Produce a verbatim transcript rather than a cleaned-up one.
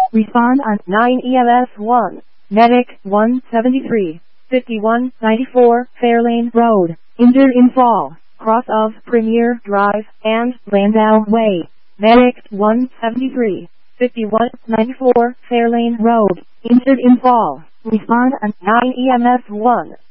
Respond on nine E M S one. Medic one seventy-three, fifty-one ninety-four Fairlane Road. Injured in fall. Cross of Premier Drive and Landau Way. Medic one seventy-three, fifty-one ninety-four Fairlane Road. Injured in fall. Respond on nine E M S one.